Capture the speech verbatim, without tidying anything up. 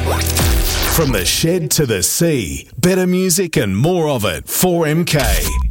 From the shed to the sea, better music and more of it. four M K.